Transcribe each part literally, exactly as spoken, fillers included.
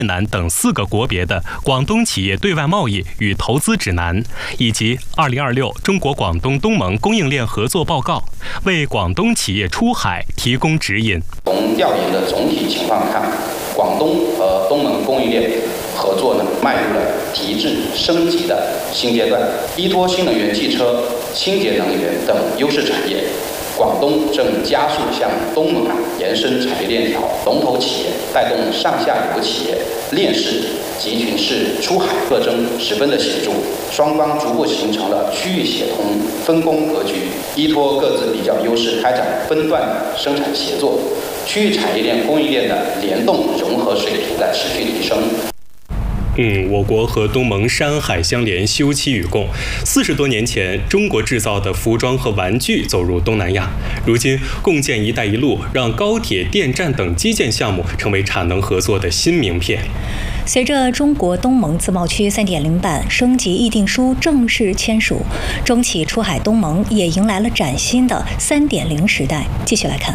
南等四个国别的广东企业对外贸易与投资指南，以及二零二六中国广东东盟供应链合作报告，为广东企业出海提供指引。 从调研的总体情况看，广东和东盟供应链合作呢迈入了提质升级的新阶段，依托新能源汽车、清洁能源等优势产业。广东正加速向东盟延伸产业链条，龙头企业带动上下游企业链式、集群式出海特征十分的显著，双方逐步形成了区域协同分工格局，依托各自比较优势开展分段生产协作，区域产业链供应链的联动融合水平在持续提升。 嗯，我国和东盟山海相连，休戚与共。四十多年前，中国制造的服装和玩具走入东南亚。如今，共建“一带一路”让高铁、电站等基建项目成为产能合作的新名片。 随着中国东盟自贸区 三点零 版升级议定书正式签署，中企出海东盟也迎来了崭新的 三点零 时代。继续来看。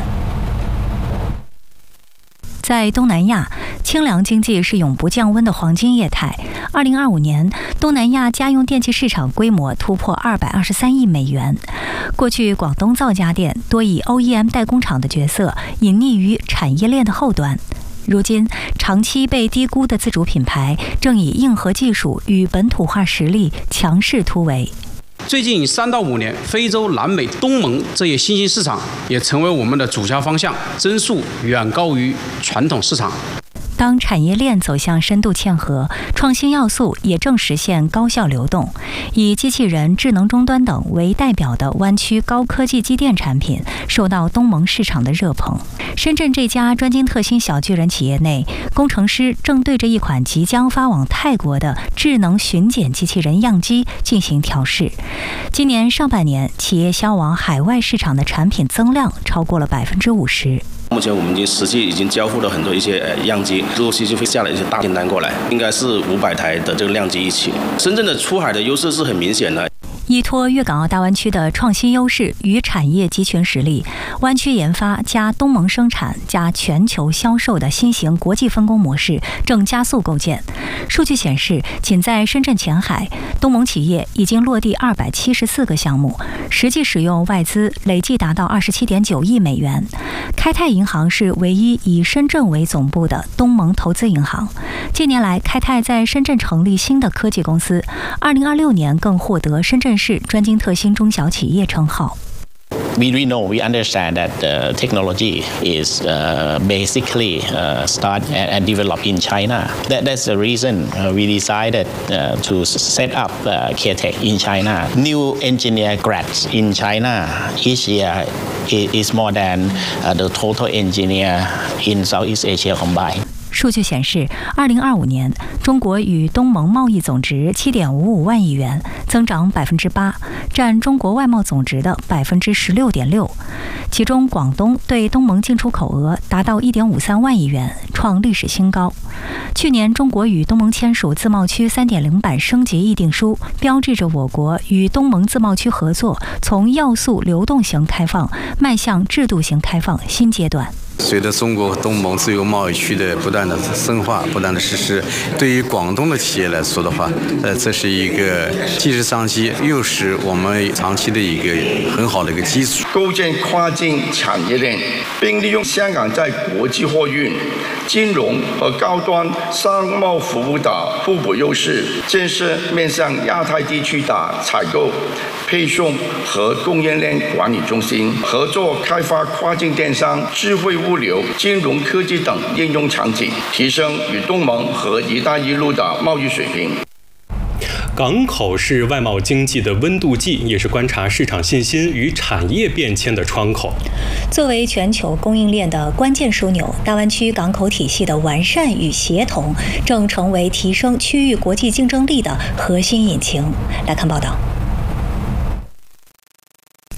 在东南亚，清凉经济是永不降温的黄金业态。二零二五年，东南亚家用电器市场规模突破二百二十三亿美元。过去，广东造家电多以 O E M 代工厂的角色，隐匿于产业链的后端。如今，长期被低估的自主品牌正以硬核技术与本土化实力强势突围。 最近三到五年，非洲、南美、东盟这些新兴市场也成为我们的主销方向，增速远高于传统市场。 当产业链走向深度嵌合，创新要素也正实现高效流动。以机器人、智能终端等为代表的湾区高科技机电产品受到东盟市场的热捧。深圳这家专精特新小巨人企业内，工程师正对着一款即将发往泰国的智能巡检机器人样机进行调试。今年上半年，企业销往海外市场的产品增量超过了百分之五十。 目前我们已经实际已经交付了很多一些呃样机，陆续就会下来一些大订单过来，应该是五百台的这个量机一起。深圳的出海的优势是很明显的。 依托粤港澳大湾区的创新优势与产业集群实力，湾区研发加东盟生产加全球销售的新型国际分工模式正加速构建。数据显示，仅在深圳前海，东盟企业已经落地二百七十四个项目，实际使用外资累计达到二十七点九亿美元。开泰银行是唯一以深圳为总部的东盟投资银行。近年来，开泰在深圳成立新的科技公司，二零二六年更获得深圳市专精特新中小企业称号。 We, we know, we understand that uh, technology is uh, basically uh, start and, and developed in China. That, that's the reason uh, we decided uh, to set up uh, CareTech in China. New engineer grads in China each year is more than uh, the total engineer in Southeast Asia combined. 数据显示，二零二五年中国与东盟贸易总值七点五五万亿元，增长百分之八，占中国外贸总值的百分之十六点六。其中，广东对东盟进出口额达到一点五三万亿元，创历史新高。去年，中国与东盟签署自贸区 三点零 版升级议定书，标志着我国与东盟自贸区合作从要素流动型开放迈向制度型开放新阶段。 随着中国和东盟自由贸易区的不断的深化、不断的实施，对于广东的企业来说的话，呃，这是一个既是商机，又是我们长期的一个很好的一个基础。 构建跨境产业链，并利用香港在国际货运、金融和高端商贸服务的互补优势，建设面向亚太地区的采购、配送和供应链管理中心，合作开发跨境电商、智慧物流、金融科技等应用场景，提升与东盟和“一带一路”的贸易水平。 港口是外贸经济的温度计，也是观察市场信心与产业变迁的窗口。 作为全球供应链的关键枢纽，大湾区港口体系的完善与协同，正成为提升区域国际竞争力的核心引擎。来看报道。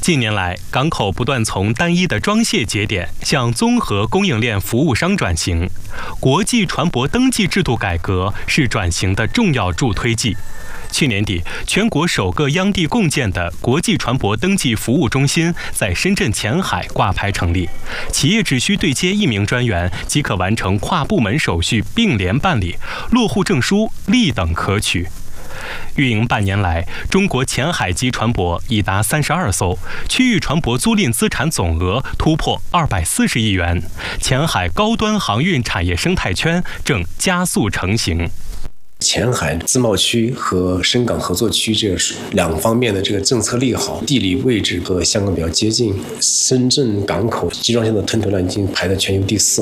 近年来，港口不断从单一的装卸节点向综合供应链服务商转型，国际船舶登记制度改革是转型的重要助推剂。去年底，全国首个央地共建的国际船舶登记服务中心在深圳前海挂牌成立，企业只需对接一名专员，即可完成跨部门手续并联办理，落户证书立等可取。运营半年来，中国前海级船舶已达三十二艘，区域船舶租赁资产总额突破二百四十亿元，前海高端航运产业生态圈正加速成型。 前海自贸区和深港合作区这两方面的这个政策利好，地理位置和香港比较接近，深圳港口集装箱的吞吐量已经排在全球第四。